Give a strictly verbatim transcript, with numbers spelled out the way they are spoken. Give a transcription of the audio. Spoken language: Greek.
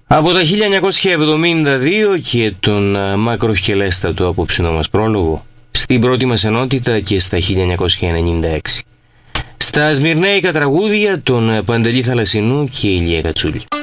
Από τα χίλια εννιακόσια εβδομήντα δύο και τον μακροσκελέστατο απόψινό μας πρόλογο στην πρώτη μας ενότητα και στα χίλια εννιακόσια ενενήντα έξι. Στα σμυρναίικα τραγούδια των Παντελή Θαλασσινού και Ηλία Κατσούλη.